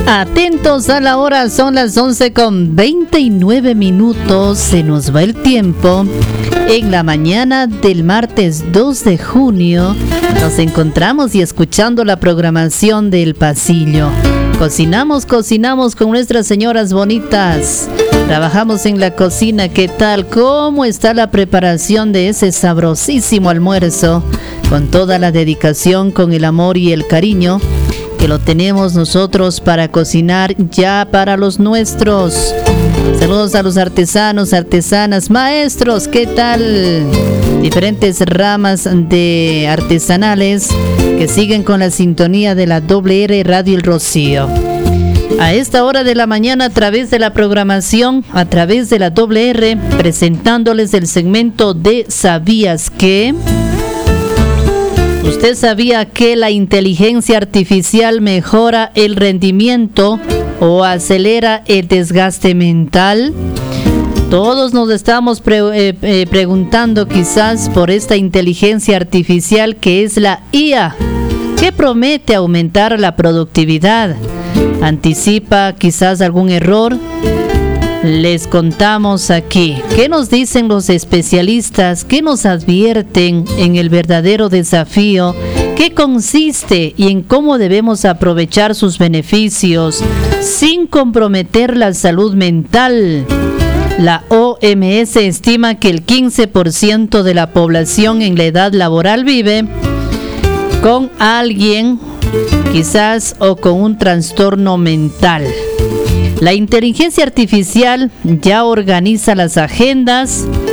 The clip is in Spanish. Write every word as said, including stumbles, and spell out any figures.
Atentos a la hora, son las once con veintinueve minutos. Se nos va el tiempo. En la mañana del martes dos de junio nos encontramos y escuchando la programación del Pasillo. Cocinamos, cocinamos con nuestras señoras bonitas. Trabajamos en la cocina. ¿Qué tal? ¿Cómo está la preparación de ese sabrosísimo almuerzo? Con toda la dedicación, con el amor y el cariño que lo tenemos nosotros para cocinar ya para los nuestros. Saludos a los artesanos, artesanas, maestros, ¿qué tal? Diferentes ramas de artesanales que siguen con la sintonía de la doble erre Radio El Rocío. A esta hora de la mañana, a través de la programación, a través de la doble erre, presentándoles el segmento de ¿Sabías qué? ¿Usted sabía que la inteligencia artificial mejora el rendimiento o acelera el desgaste mental? Todos nos estamos pre- eh, eh, preguntando quizás por esta inteligencia artificial que es la I A, que promete aumentar la productividad. ¿Anticipa quizás algún error? Les contamos aquí. ¿Qué nos dicen los especialistas? ¿Qué nos advierten en el verdadero desafío? ¿Qué consiste y en cómo debemos aprovechar sus beneficios sin comprometer la salud mental? La O M S estima que el quince por ciento de la población en la edad laboral vive con alguien, quizás, o con un trastorno mental. La inteligencia artificial ya organiza las agendas,